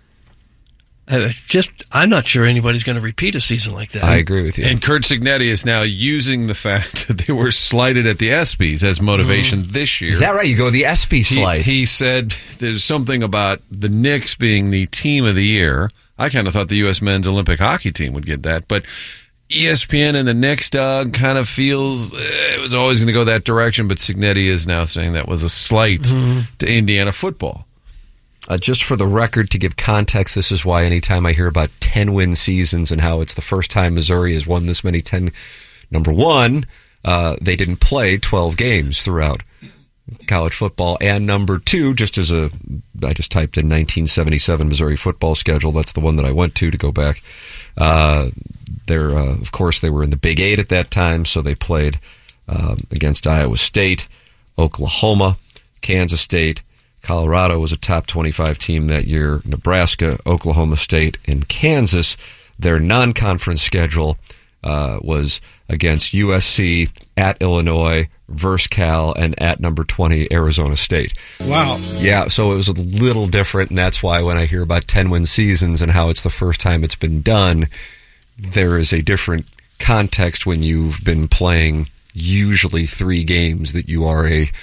Uh, just, I'm not sure anybody's going to repeat a season like that. I agree with you. And Curt Cignetti is now using the fact that they were slighted at the ESPYs as motivation mm-hmm. this year. Is that right? You go the ESPY slide. He, he said there's something about the Knicks being the team of the year. I kind of thought the U S men's Olympic hockey team would get that, but E S P N and the Knicks, Doug, kind of feels eh, it was always going to go that direction, but Cignetti is now saying that was a slight mm-hmm. to Indiana football. Uh, just for the record, to give context, this is why anytime I hear about ten-win seasons and how it's the first time Missouri has won this many ten, number one, uh, they didn't play twelve games throughout college football, and number two, just as a, I just typed in nineteen seventy-seven Missouri football schedule. That's the one that I went to to go back. Uh, they're, uh, of course, they were in the Big Eight at that time, so they played um, against Iowa State, Oklahoma, Kansas State. Colorado was a top twenty-five team that year. Nebraska, Oklahoma State, and Kansas. Their non-conference schedule uh, was against U S C, at Illinois, versus Cal, and at number twenty, Arizona State. Wow. Yeah, so it was a little different, and that's why when I hear about ten-win seasons and how it's the first time it's been done, there is a different context when you've been playing usually three games that you are a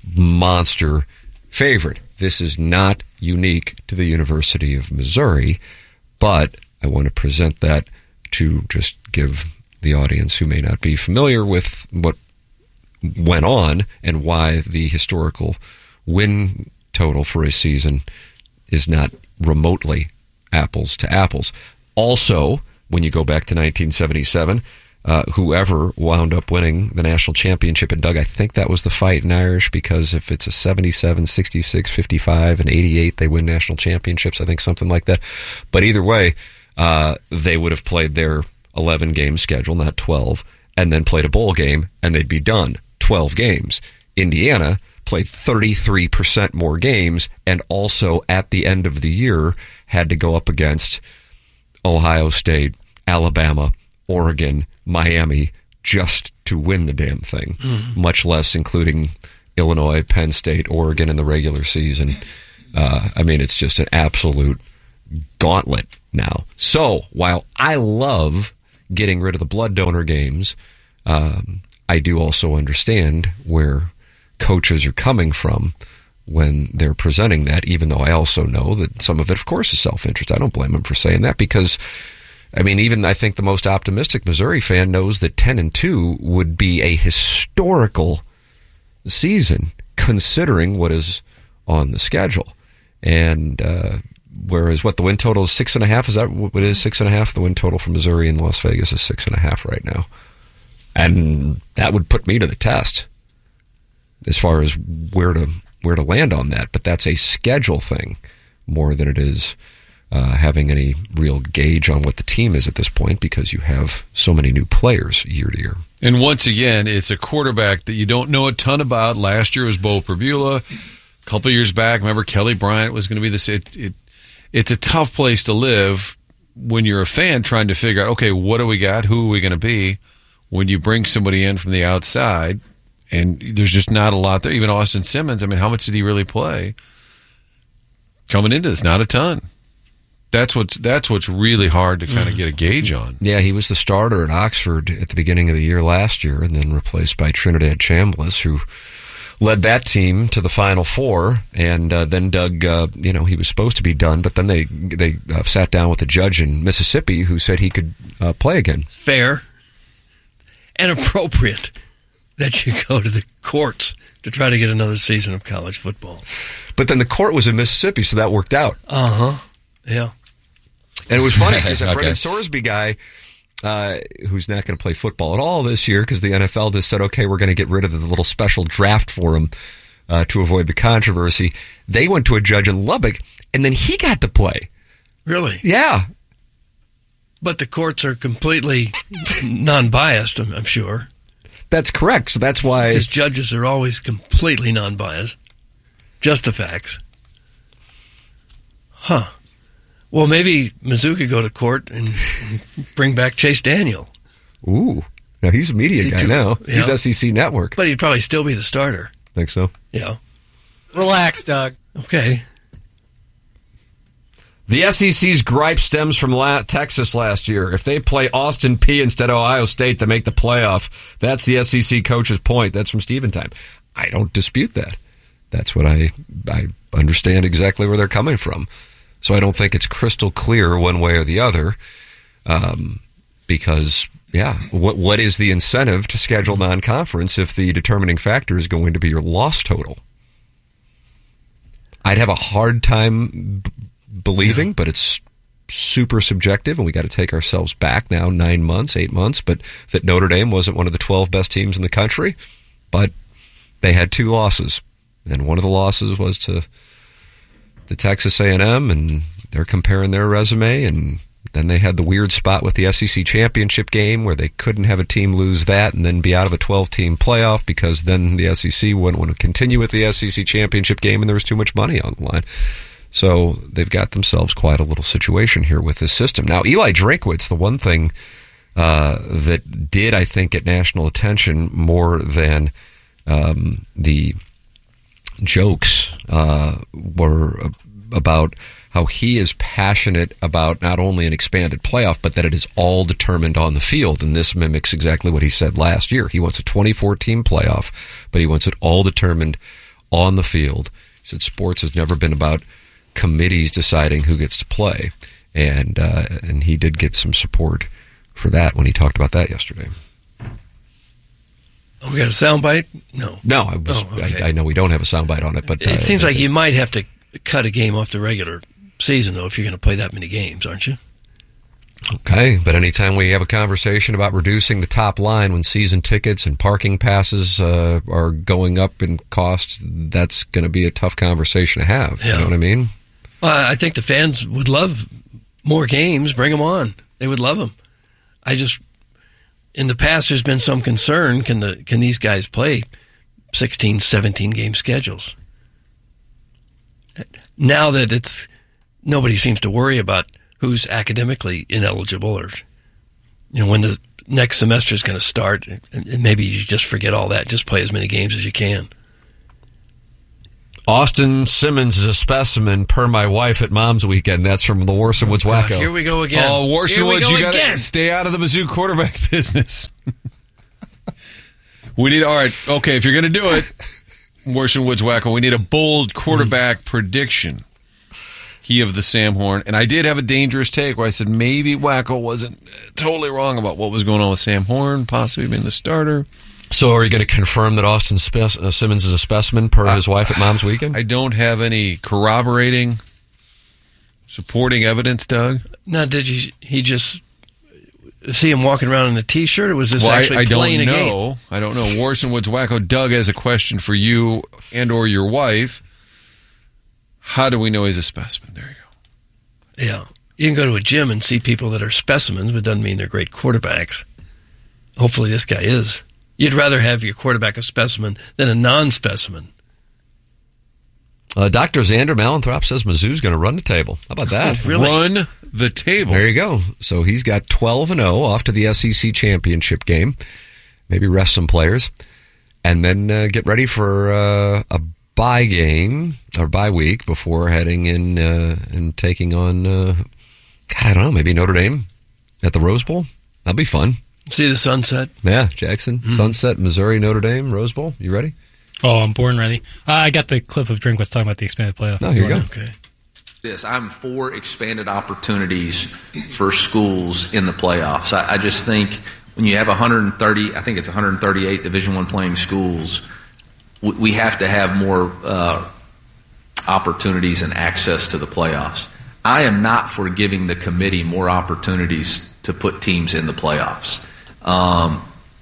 monster favorite. This is not unique to the University of Missouri, but I want to present that to just give the audience who may not be familiar with what went on and why the historical win total for a season is not remotely apples to apples. Also, when you go back to nineteen seventy-seven, Uh, whoever wound up winning the national championship, and Doug, I think that was the fight in Irish, because if it's a seventy-seven, sixty-six, fifty-five, and eighty-eight, they win national championships, I think something like that. But either way, uh, they would have played their eleven-game schedule, not twelve, and then played a bowl game, and they'd be done. twelve games. Indiana played thirty-three percent more games, and also at the end of the year had to go up against Ohio State, Alabama, Oregon, Miami, just to win the damn thing, mm. much less including Illinois, Penn State, Oregon in the regular season. Uh, I mean, it's just an absolute gauntlet now. So while I love getting rid of the blood donor games, um, I do also understand where coaches are coming from when they're presenting that, even though I also know that some of it, of course, is self-interest. I don't blame them for saying that because, I mean, even I think the most optimistic Missouri fan knows that ten and two would be a historical season considering what is on the schedule. And uh, whereas what the win total is six and a half, is that what it is? Six and a half? The win total for Missouri and Las Vegas is six and a half right now. And that would put me to the test as far as where to where to land on that. But that's a schedule thing more than it is uh, having any real gauge on what the team is at this point because you have so many new players year to year. And once again, it's a quarterback that you don't know a ton about. Last year was Bo Perbula. A couple of years back, remember Kelly Bryant was going to be this. It, it, it's a tough place to live when you're a fan trying to figure out, okay, what do we got? Who are we going to be? When you bring somebody in from the outside, and there's just not a lot there. Even Austin Simmons, I mean, how much did he really play? Coming into this, not a ton. That's what's that's what's really hard to kind of get a gauge on. Yeah, he was the starter at Oxford at the beginning of the year last year, and then replaced by Trinidad Chambliss, who led that team to the Final Four. And uh, then Doug, uh, you know, he was supposed to be done, but then they they uh, sat down with a judge in Mississippi who said he could uh, play again. Fair and appropriate that you go to the courts to try to get another season of college football. But then the court was in Mississippi, so that worked out. Uh-huh. Yeah. And it was funny because that Okay. Brendan Sorsby guy, uh, who's not going to play football at all this year because the N F L just said, okay, we're going to get rid of the little special draft for him uh, to avoid the controversy. They went to a judge in Lubbock, and then he got to play. Really? Yeah. But the courts are completely non-biased, I'm, I'm sure. That's correct. So that's why... Because judges are always completely non-biased. Just the facts. Huh. Well, maybe Mizzou could go to court and bring back Chase Daniel. Ooh. Now, he's a media Is he guy too- now. yeah. He's S E C Network. But he'd probably still be the starter. Think so? Yeah. Relax, Doug. Okay. The S E C's gripe stems from la- Texas last year. If they play Austin Peay instead of Ohio State, they make the playoff. That's the S E C coach's point. That's from Steven Time. I don't dispute that. That's what I I understand exactly where they're coming from. So I don't think it's crystal clear one way or the other. Um, because, yeah, what what is the incentive to schedule non-conference if the determining factor is going to be your loss total? I'd have a hard time b- believing, but it's super subjective, and we got to take ourselves back now nine months, eight months, but that Notre Dame wasn't one of the twelve best teams in the country, but they had two losses, and one of the losses was to the Texas A and M, and they're comparing their resume, and then they had the weird spot with the S E C championship game where they couldn't have a team lose that and then be out of a twelve-team playoff because then the S E C wouldn't want to continue with the S E C championship game and there was too much money on the line. So they've got themselves quite a little situation here with this system. Now, Eli Drinkwitz, the one thing uh, that did, I think, get national attention more than um, the jokes uh, were about how he is passionate about not only an expanded playoff, but that it is all determined on the field. And this mimics exactly what he said last year. He wants a twenty-four team playoff, but he wants it all determined on the field. He said sports has never been about committees deciding who gets to play. And uh, and he did get some support for that when he talked about that yesterday. Oh, we got a soundbite? No. No, I, was, Oh, okay. I, I know we don't have a soundbite on it, but It uh, seems like you might have to cut a game off the regular season, though, if you're going to play that many games, aren't you? Okay, but anytime we have a conversation about reducing the top line when season tickets and parking passes uh, are going up in cost, that's going to be a tough conversation to have. Yeah. You know what I mean? Well, I think the fans would love more games. Bring them on. They would love them. I just, in the past, there's been some concern. Can the can these guys play sixteen, seventeen game schedules? Now that it's, nobody seems to worry about who's academically ineligible or, you know, when the next semester is going to start, and maybe you just forget all that. Just play as many games as you can. Austin Simmons is a specimen per my wife at Mom's Weekend. That's from the Warson Woods Wacko. Here we go again. Oh, Warson Here we Woods, go you got again. to stay out of the Mizzou quarterback business. We need, all right, okay, if you're going to do it, Warson Woods Wacko, we need a bold quarterback mm. prediction. He of the Sam Horn. And I did have a dangerous take where I said maybe Wacko wasn't totally wrong about what was going on with Sam Horn, possibly being the starter. So are you going to confirm that Austin Spe- uh, Simmons is a specimen per uh, his wife at Mom's Weekend? I don't have any corroborating, supporting evidence, Doug. Now, did you, he just see him walking around in a T-shirt, or was this well, actually I, I playing don't a game? know. I don't know. Warson Woods Wacko, Doug has a question for you and or your wife. How do we know he's a specimen? There you go. Yeah. You can go to a gym and see people that are specimens, but doesn't mean they're great quarterbacks. Hopefully this guy is. You'd rather have your quarterback a specimen than a non-specimen. Uh, Doctor Xander Malenthrop says Mizzou's going to run the table. How about that? Really? Run the table. There you go. So he's got twelve and oh off to the S E C championship game. Maybe rest some players. And then uh, get ready for uh, a bye game or bye week before heading in uh, and taking on, uh, God, I don't know, maybe Notre Dame at the Rose Bowl. That'll be fun. See the sunset? Yeah, Jackson. Mm-hmm. Sunset, Missouri, Notre Dame, Rose Bowl. You ready? Oh, I'm born ready. Uh, I got the clip of Drinkwitz talking about the expanded playoff. Oh, here you go. Okay. This, I'm for expanded opportunities for schools in the playoffs. I, I just think when you have one hundred thirty, I think it's one hundred thirty-eight Division I playing schools, we, we have to have more uh, opportunities and access to the playoffs. I am not for giving the committee more opportunities to put teams in the playoffs. Um,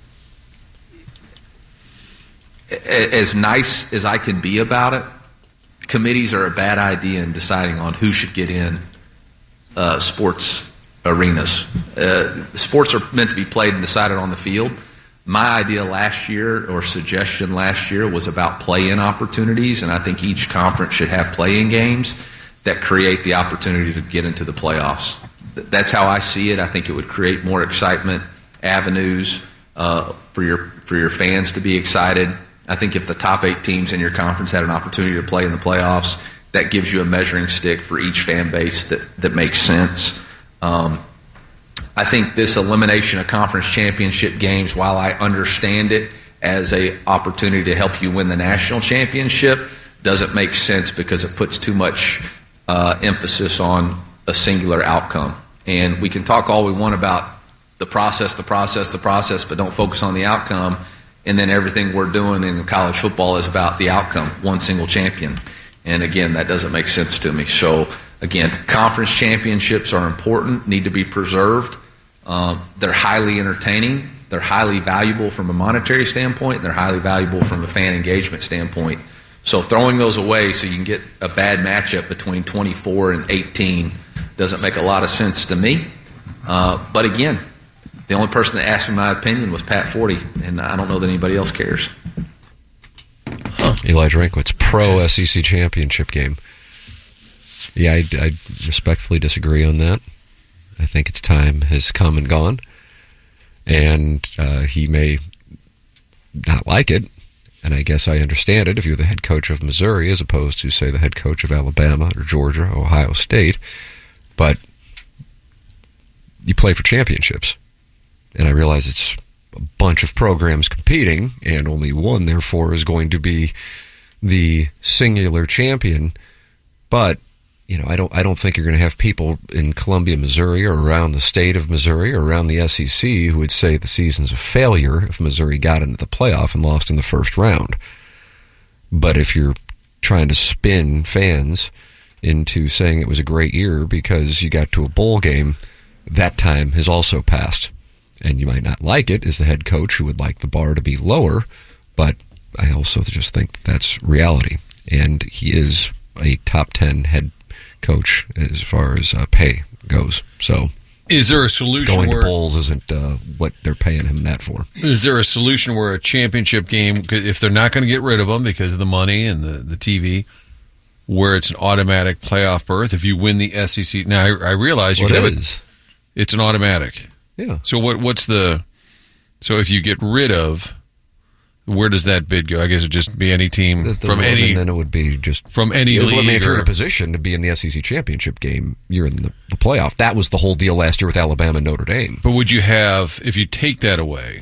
as nice as I can be about it, committees are a bad idea in deciding on who should get in uh, sports arenas. Uh, sports are meant to be played and decided on the field. My idea last year, or suggestion last year, was about play-in opportunities, and I think each conference should have play-in games that create the opportunity to get into the playoffs. That's how I see it. I think it would create more excitement, avenues uh, for your for your fans to be excited. I think if the top eight teams in your conference had an opportunity to play in the playoffs, that gives you a measuring stick for each fan base that, that makes sense. Um, I think this elimination of conference championship games, while I understand it as an opportunity to help you win the national championship, doesn't make sense because it puts too much uh, emphasis on a singular outcome. And we can talk all we want about the process, the process, the process, but don't focus on the outcome. And then everything we're doing in college football is about the outcome, one single champion. And again, that doesn't make sense to me. So again, conference championships are important, need to be preserved. Um, they're highly entertaining. They're highly valuable from a monetary standpoint. And they're highly valuable from a fan engagement standpoint. So throwing those away so you can get a bad matchup between twenty-four and eighteen doesn't make a lot of sense to me. Uh, but again, the only person that asked me my opinion was Pat Forty, and I don't know that anybody else cares. Huh. Eli Drinkwitz, pro S E C championship game. Yeah, I, I respectfully disagree on that. I think its time has come and gone, and uh, he may not like it, and I guess I understand it if you're the head coach of Missouri as opposed to, say, the head coach of Alabama or Georgia or Ohio State, but you play for championships. And I realize it's a bunch of programs competing, and only one, therefore, is going to be the singular champion. But, you know, I don't I don't think you're going to have people in Columbia, Missouri, or around the state of Missouri, or around the S E C who would say the season's a failure if Missouri got into the playoff and lost in the first round. But if you're trying to spin fans into saying it was a great year because you got to a bowl game, that time has also passed. And you might not like it as the head coach who would like the bar to be lower, but I also just think that that's reality. And he is a top ten head coach as far as uh, pay goes. So, is there a solution going where to bowls isn't uh, what they're paying him that for? Is there a solution where a championship game, if they're not going to get rid of them because of the money and the, the T V, where it's an automatic playoff berth if you win the S E C? Now, I, I realize you what can have is? it. It's an automatic. Yeah. So what? What's the? So if you get rid of Where does that bid go? I guess it would just be any team The- the from lower, any. and then it would be just from any Yeah, well, I mean, league if you're in or- a position to be in the S E C championship game, you're in the, the playoff. That was the whole deal last year with Alabama and Notre Dame. But would you have, if you take that away,